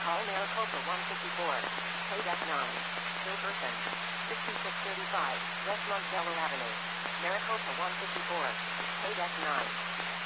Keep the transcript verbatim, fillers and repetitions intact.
Call Maricopa one fifty-four. Pay deck nine. Still person. sixty-six thirty-five West Monticello Avenue. Maricopa one fifty-four. Pay deck nine.